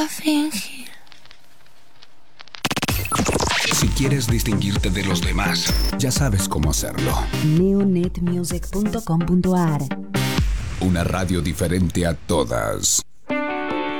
Si quieres distinguirte de los demás, ya sabes cómo hacerlo. Neonetmusic.com.ar. Una radio diferente a todas.